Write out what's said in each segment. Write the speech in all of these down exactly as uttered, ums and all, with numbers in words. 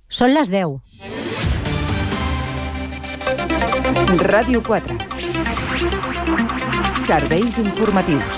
Són les deu. Ràdio quatre. Serveis informatius.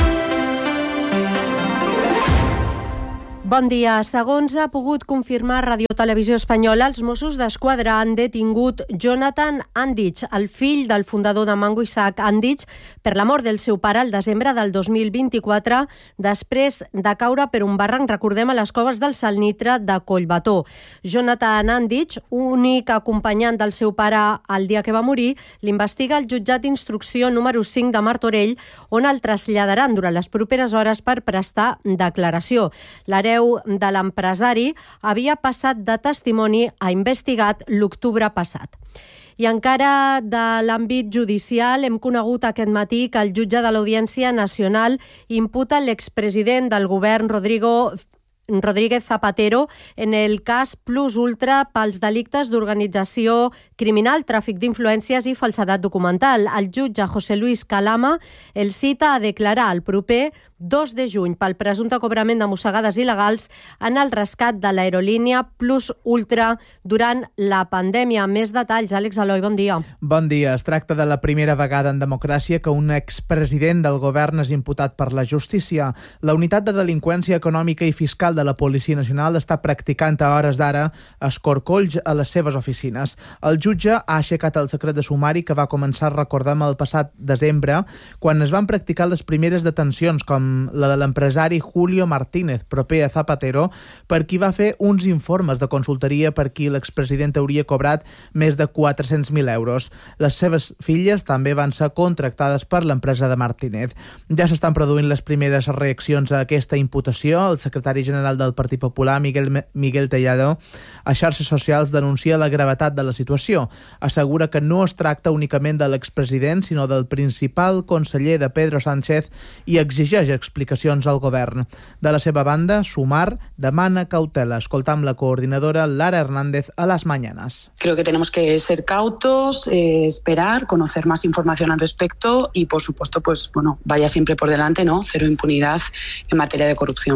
Bon dia. Segons ha pogut confirmar Radio Televisió Espanyola, els Mossos d'Esquadra han detingut Jonathan Andich, el fill del fundador de Mango Isaac Andich, per la mort del seu pare el desembre del dos mil vint-i-quatre, després de caure per un barranc, recordem, a les coves del Salnitre de Collbató. Jonathan Andich, únic acompanyant del seu pare el dia que va morir, l'investiga el jutjat d'instrucció número cinc de Martorell, on el traslladaran durant les properes hores per prestar declaració. L'hereu de l'empresari havia passat de testimoni a investigat l'octubre passat. I encara de l'àmbit judicial, hem conegut aquest matí que el jutge de l'Audiència Nacional imputa l'expresident del govern, Rodrigo Rodríguez Zapatero, en el cas Plus Ultra pels delictes d'organització criminal, tràfic d'influències i falsedat documental. El jutge José Luis Calama el cita a declarar el proper dos de juny pel presumpte cobrament de mossegades il·legals en el rescat de l'aerolínia Plus Ultra durant la pandèmia. Més detalls, Àlex Eloi, bon dia. Bon dia. Es tracta de la primera vegada en democràcia que un expresident del govern és imputat per la justícia. La unitat de delinqüència econòmica i fiscal de la Policia Nacional està practicant a hores d'ara escorcolls a les seves oficines. El jutge ha aixecat el secret de sumari que va començar, recordem, el passat desembre, quan es van practicar les primeres detencions, com la de l'empresari Julio Martínez, proper a Zapatero, per qui va fer uns informes de consultoria per qui l'expresident hauria cobrat més de quatre-cents mil euros. Les seves filles també van ser contractades per l'empresa de Martínez. Ja s'estan produint les primeres reaccions a aquesta imputació. El secretari general del Partit Popular, Miguel, Miguel Tellado, a xarxes socials denuncia la gravetat de la situació. Assegura que no es tracta únicament de l'expresident, sinó del principal conseller de Pedro Sánchez i exigeix explicacions al govern. De la seva banda, Sumar demana cautela. Escoltam la coordinadora Lara Hernández a Las Mañanas. Creo que tenemos que ser cautos, eh, esperar, conocer más información al respecto y, por supuesto, pues bueno, vaya siempre por delante, ¿no? Cero impunidad en materia de corrupción.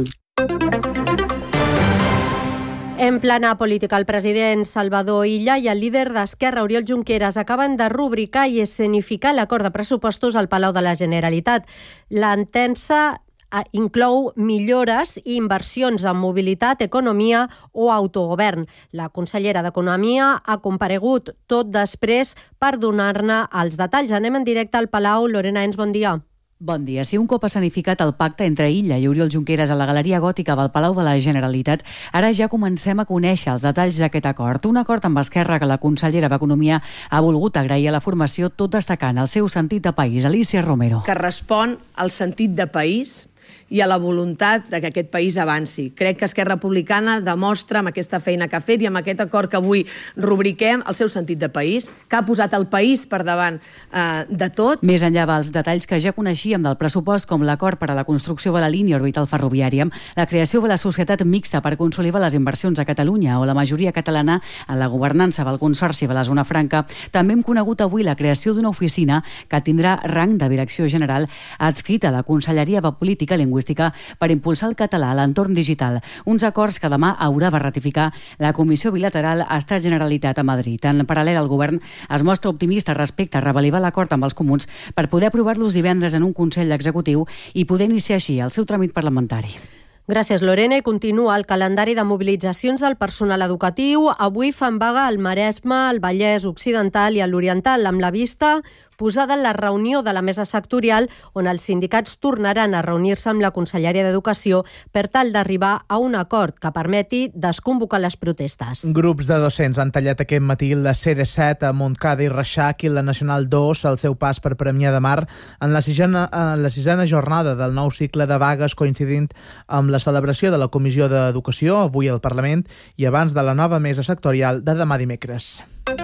En plana política, el president Salvador Illa i el líder d'Esquerra, Oriol Junqueras, acaben de rubricar i escenificar l'acord de pressupostos al Palau de la Generalitat. L'entesa inclou millores i inversions en mobilitat, economia o autogovern. La consellera d'Economia ha comparegut tot després per donar-ne els detalls. Anem en directe al Palau. Lorena Ens, bon dia. Bon dia. Si un cop escenificat el pacte entre Illa i Oriol Junqueras a la Galeria Gòtica del Palau de la Generalitat, ara ja comencem a conèixer els detalls d'aquest acord. Un acord amb Esquerra que la consellera d'Economia ha volgut agrair a la formació, tot destacant el seu sentit de país. Alicia Romero. Que respon al sentit de país i a la voluntat de que aquest país avanci. Crec que Esquerra Republicana demostra amb aquesta feina que ha fet i amb aquest acord que avui rubriquem el seu sentit de país, que ha posat el país per davant eh, de tot. Més enllà dels detalls que ja coneixíem del pressupost, com l'acord per a la construcció de la línia orbital ferroviària, la creació de la societat mixta per consolidar les inversions a Catalunya o la majoria catalana en la governança del Consorci de la Zona Franca, també hem conegut avui la creació d'una oficina que tindrà rang de direcció general adscrita a la Conselleria de Política Lingüística per impulsar el català a l'entorn digital. Uns acords que demà haurà de ratificar la Comissió Bilateral Estat-Generalitat a Madrid. En paral·lel, el govern es mostra optimista respecte a revalidar l'acord amb els comuns per poder aprovar-los divendres en un Consell Executiu i poder iniciar així el seu tràmit parlamentari. Gràcies, Lorena. I continua el calendari de mobilitzacions del personal educatiu. Avui fan vaga al Maresme, al Vallès Occidental i a l'Oriental, amb la vista posada en la reunió de la mesa sectorial on els sindicats tornaran a reunir-se amb la Conselleria d'Educació per tal d'arribar a un acord que permeti desconvocar les protestes. Grups de docents han tallat aquest matí la C disset a Montcada i Reixac i la Nacional dos al seu pas per Premià de Mar en la sisena, en la sisena jornada del nou cicle de vagues coincidint amb la celebració de la Comissió d'Educació avui al Parlament i abans de la nova mesa sectorial de demà dimecres.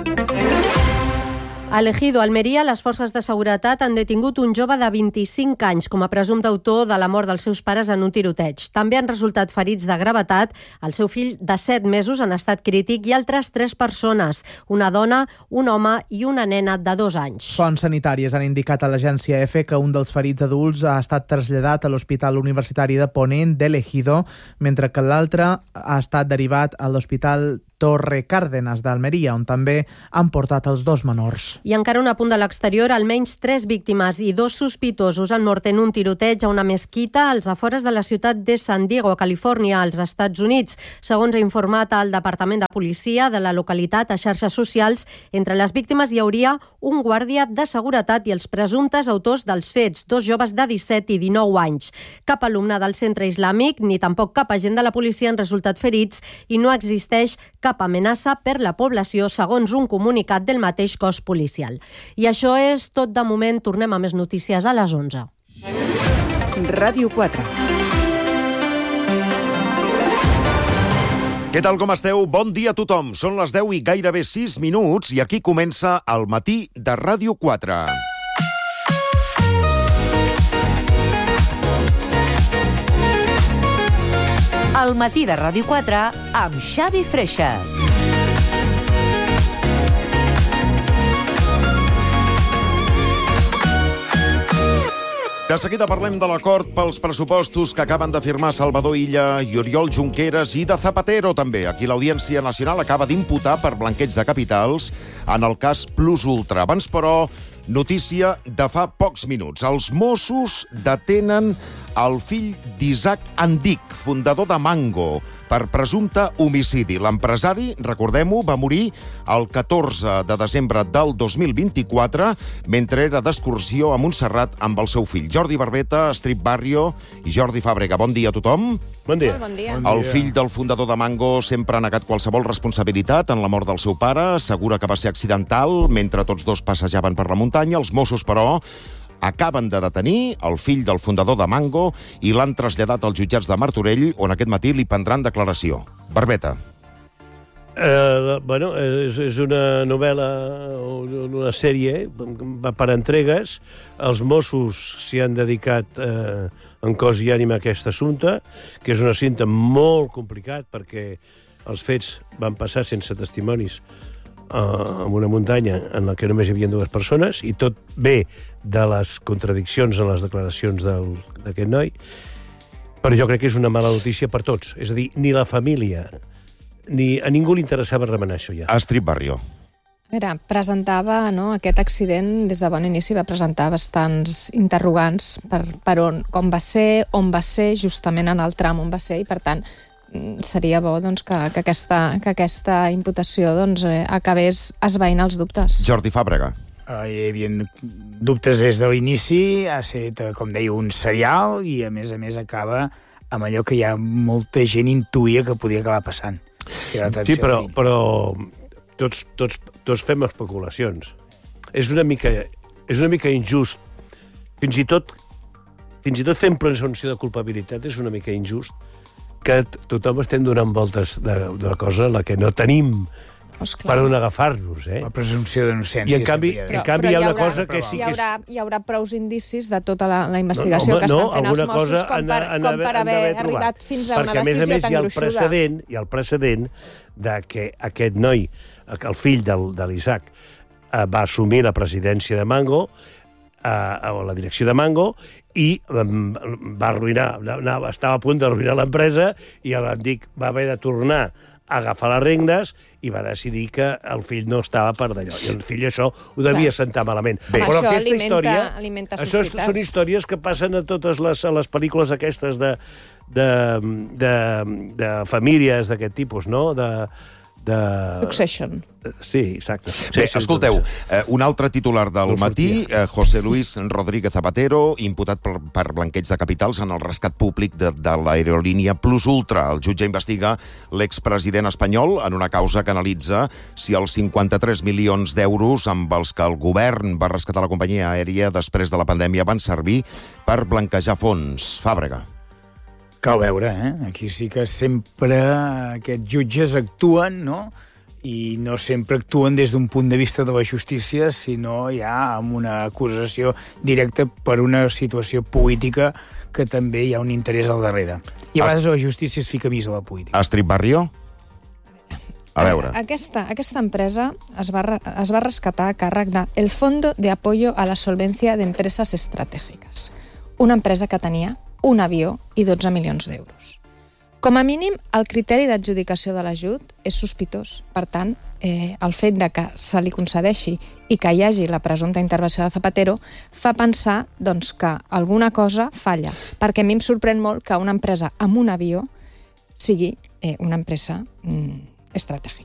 A l'Ejido, Almeria, les forces de seguretat han detingut un jove de vint-i-cinc anys com a presumpte autor de la mort dels seus pares en un tiroteig. També han resultat ferits de gravetat el seu fill de set mesos en estat crític i altres tres persones, una dona, un home i una nena de dos anys. Fonts sanitàries han indicat a l'agència EFE que un dels ferits adults ha estat traslladat a l'Hospital Universitari de Ponent de l'Ejido, mentre que l'altre ha estat derivat a l'Hospital Torre Cárdenas d'Almeria, on també han portat els dos menors. I encara un apunt de l'exterior, almenys tres víctimes i dos sospitosos han mort en un tiroteig a una mesquita als afores de la ciutat de San Diego, Califòrnia, als Estats Units. Segons ha informat el Departament de Policia de la localitat a xarxes socials, entre les víctimes hi hauria un guàrdia de seguretat i els presumptes autors dels fets, dos joves de disset i dinou anys. Cap alumne del centre islàmic ni tampoc cap agent de la policia han resultat ferits i no existeix cap amenaça per la població, segons un comunicat del mateix cos policial. I això és tot de moment. Tornem a més notícies a les onze. Ràdio quatre. Què tal, com esteu? Bon dia a tothom. Són les deu i gairebé sis minuts i aquí comença el matí de Ràdio quatre. El matí de Ràdio quatre amb Xavi Freixas. De seguida parlem de l'acord pels pressupostos que acaben de firmar Salvador Illa i Oriol Junqueras i de Zapatero, també. Aquí l'Audiència Nacional acaba d'imputar per blanqueig de capitals en el cas Plus Ultra. Abans, però, notícia de fa pocs minuts. Els Mossos detenen el fill d'Isaac Andic, fundador de Mango, per presumpte homicidi. L'empresari, recordem-ho, va morir el catorze de desembre del dos mil vint-i-quatre mentre era d'excursió a Montserrat amb el seu fill. Jordi Barbeta, Strip Barrio i Jordi Fàbrega. Bon dia a tothom. Bon dia. Bon dia. El fill del fundador de Mango sempre ha negat qualsevol responsabilitat en la mort del seu pare. Assegura que va ser accidental mentre tots dos passejaven per la muntanya. Els Mossos, però, acaben de detenir el fill del fundador de Mango i l'han traslladat als jutjats de Martorell, on aquest matí li prendran declaració. Barbeta. Uh, bueno, és, és una novel·la, una sèrie per entregues. Els Mossos s'hi han dedicat uh, en cos i ànima a aquest assumpte, que és un assumpte molt complicat perquè els fets van passar sense testimonis uh, en una muntanya en la que només hi havia dues persones, i tot ve de les contradiccions en les declaracions d'aquest noi, però jo crec que és una mala notícia per tots. És a dir, ni la família, ni a ningú li interessava remenar això ja. Strip Barrio. A veure, presentava, no, aquest accident des de bon inici, va presentar bastants interrogants per, per on, com va ser, on va ser, justament en el tram on va ser, i per tant seria bo doncs, que, que, aquesta, que aquesta imputació doncs, eh, acabés esvaint els dubtes. Jordi Fàbrega. Hi havia dubtes des de l'inici, ha estat, com deia, un serial i, a més a més, acaba amb allò que ja molta gent intuïa que podia acabar passant. Sí, però, però tots, tots, tots fem especulacions. És una mica, és una mica injust. Fins i tot, fins i tot fent presumpció de culpabilitat és una mica injust que tothom estem donant voltes de, de cosa a la que no tenim Pues per on agafar-nos, eh? La presumpció d'innocència. I en canvi, en canvi hi ha una cosa que sí que és... Hi haurà, hi haurà prous indicis de tota la, la investigació no, home, que estan no, fent els Mossos cosa com per, han, com per haver arribat trobat. fins a una Perquè, decisió a més a més, tan hi ha el gruixuda. precedent, hi ha el precedent de que aquest noi, el fill del, de l'Isaac, va assumir la presidència de Mango, eh, o la direcció de Mango, i va arruïnar, estava a punt d'arruïnar l'empresa, i l'Andic va haver de tornar a agafar les regnes i va decidir que el fill no estava per d'allò. I el fill això ho devia Clar. sentar malament. Bé. Però això aquesta alimenta, història... alimenta això són històries que passen a totes les, a les pel·lícules aquestes de, de, de, de famílies d'aquest tipus, no? De... de... Succession. Sí, exacte. Bé, escolteu, eh, un altre titular del matí, eh, José Luis Rodríguez Zapatero, imputat per, per blanqueig de capitals en el rescat públic de, de l'aerolínia Plus Ultra. El jutge investiga l'expresident espanyol en una causa que analitza si els cinquanta-tres milions d'euros amb els que el govern va rescatar la companyia aèria després de la pandèmia van servir per blanquejar fons. Fàbrega. Cal veure, eh? Aquí sí que sempre aquests jutges actuen, no?, i no sempre actuen des d'un punt de vista de la justícia, sinó ja amb una acusació directa per una situació política que també hi ha un interès al darrere. I a vegades la justícia es fica més a la política. Strip Barrio? A veure. Aquesta, aquesta empresa es va, es va rescatar a càrrec de el Fondo de Apoyo a la Solvencia de Empresas Estratégicas, una empresa que tenia un avió i dotze milions d'euros. Com a mínim, el criteri d'adjudicació de l'ajut és sospitós. Per tant, eh, el fet de que se li concedeixi i que hi hagi la presumpta intervenció de Zapatero fa pensar doncs, que alguna cosa falla. Perquè a mi em sorprèn molt que una empresa amb un avió sigui eh, una empresa mm, estratègica.